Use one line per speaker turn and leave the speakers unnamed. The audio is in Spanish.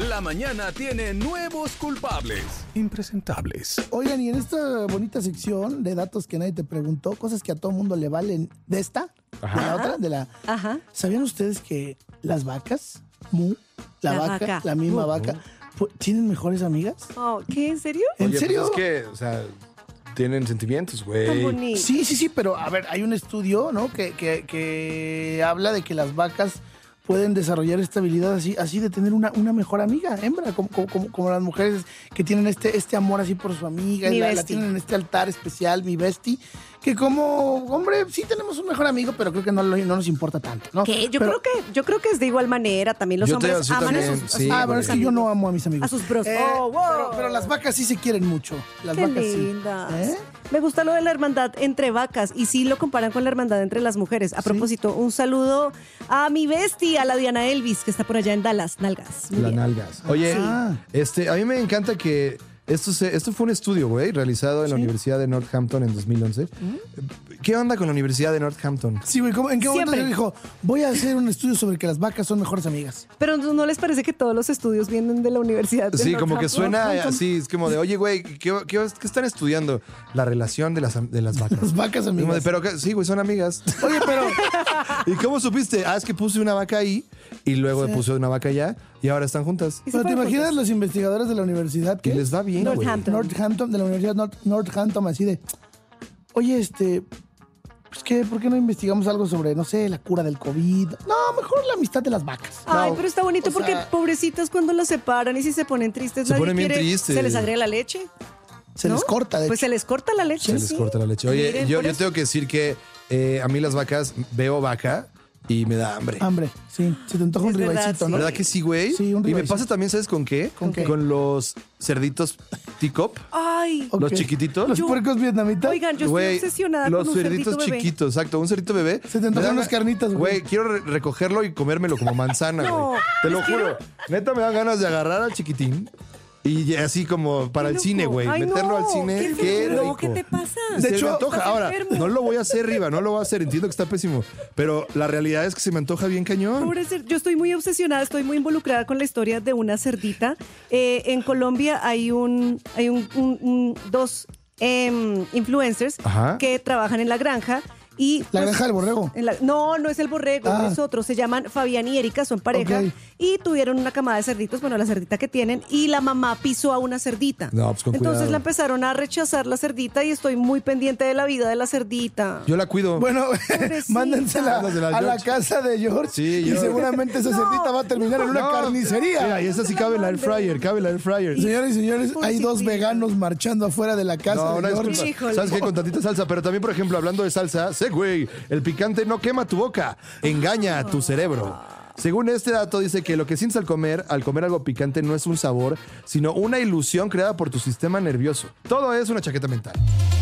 La mañana tiene nuevos culpables impresentables.
Oigan, y en esta bonita sección de datos que nadie te preguntó, cosas que a todo mundo le valen de esta, de la otra, de la...
Ajá.
¿Sabían ustedes que las vacas, la vaca, la misma
Mu.
vaca, tienen mejores amigas?
Oh, ¿qué? ¿En serio?
¿En
Oye,
serio?
Pues es que, o sea, tienen sentimientos,
Tan
güey.
bonito.
Sí, pero a ver, hay un estudio, ¿no? que habla de que las vacas pueden desarrollar esta habilidad así de tener una mejor amiga, hembra, como las mujeres que tienen este amor así por su amiga,
Mi
la
bestie.
tienen en este altar especial, mi bestie, que como hombre sí tenemos un mejor amigo, pero creo que no nos importa tanto, ¿no?
¿Qué? Yo
Pero-
creo que es de igual manera. También los
Yo
hombres
yo
aman
también,
a sus,
sí,
pero es que yo no amo a mis amigos.
a sus bros. Oh, wow.
pero las vacas sí se quieren mucho. Las
Qué
vacas
lindas.
sí. ¿Eh?
Me gusta lo de la hermandad entre vacas y sí lo comparan con la hermandad entre las mujeres. A propósito, un saludo a mi bestia, a la Diana Elvis, que está por allá en Dallas, Nalgas. Muy
Las
bien.
nalgas. Oye, a mí me encanta que esto fue un estudio, güey, realizado en la Universidad de Northampton en 2011. ¿Qué onda con la Universidad de Northampton?
Sí, güey, ¿en qué momento
Siempre.
se dijo, voy a hacer un estudio sobre que las vacas son mejores amigas?
Pero ¿no les parece que todos los estudios vienen de la universidad? de
Sí, como que
Northampton?
suena así, es como de, oye, güey, ¿qué están estudiando? La relación de las vacas.
Las vacas
Como
amigas.
de, pero sí, güey, son amigas.
Oye, pero
¿Y cómo supiste? Es que puse una vaca ahí y luego puse una vaca allá y ahora están juntas.
¿Y se
¿Pero te
fueron
imaginas
juntas?
los investigadores de la universidad
Y
que
les va bien, güey.
Northampton.
de la Universidad Northampton, así de, oye, pues ¿por qué no investigamos algo sobre, no sé, la cura del COVID? No, mejor la amistad de las vacas.
Ay,
No,
pero está bonito
o
porque
sea,
pobrecitas cuando las separan y si se ponen tristes,
Se
nadie
ponen bien
quiere-
tristes.
Se les agrega la leche.
se
¿no?
les corta, de
Pues
hecho.
se les corta la leche.
Se les
sí.
corta la leche. Oye,
Miren,
yo
por eso.
tengo que decir que a mí las vacas, veo vaca y me da hambre.
Hambre, sí. Se te antoja un
Es verdad,
ribaycito,
sí.
¿no?
¿Verdad que sí, güey?
Sí, un
Y me
ribaycito.
pasa también, ¿sabes con qué?
¿Con qué?
Con los cerditos T-Cup,
Ay,
Ok.
los chiquititos.
Los puercos vietnamitas.
oigan, yo
Güey,
estoy obsesionada
los
con un cerdito
cerditos
bebé.
chiquitos, exacto, un cerdito bebé.
Se te antojan
Me dan-
unas carnitas, güey.
Güey, quiero recogerlo y comérmelo como manzana,
No,
güey. Te lo
es que-
juro. Neta me dan ganas de agarrar al chiquitín y así como para
Qué
el cine,
loco.
güey.
Ay,
Meterlo
no,
al cine.
qué
Qué
feo,
rico.
¿qué te pasa?
De
Se
hecho,
me antoja.
estás
Ahora,
enfermo.
no lo voy a hacer arriba, no lo voy a hacer. Entiendo que está pésimo. Pero la realidad es que se me antoja bien cañón.
Pobre yo estoy muy obsesionada, estoy muy involucrada con la historia de una cerdita. En Colombia hay dos influencers
Ajá.
que trabajan en la granja. Y,
La granja del borrego.
No es el borrego,
Ah.
es otro. Se llaman Fabián y Erika, son pareja.
Ok.
Y tuvieron una camada de cerditos, bueno, la cerdita que tienen. Y la mamá pisó a una cerdita.
No, pues con
Entonces
cuidado.
la empezaron a rechazar la cerdita y estoy muy pendiente de la vida de la cerdita.
Yo la cuido.
Bueno,
Pobrecita.
mándensela
Mándasela a
a la
George.
casa de George
Sí,
y
George.
seguramente esa cerdita va a terminar en una
No,
carnicería.
Mira, y esa sí cabe en la air fryer, cabe en la air fryer.
Señores y señores, hay dos
Pobrecita.
veganos marchando afuera de la casa
No,
de
una
George.
disculpa.
Híjole.
¿Sabes qué? Con tantita salsa. Pero también, por ejemplo, hablando de salsa, güey, el picante no quema tu boca, engaña a tu cerebro. Según este dato, dice que lo que sientes al comer algo picante no es un sabor, sino una ilusión creada por tu sistema nervioso. Todo es una chaqueta mental.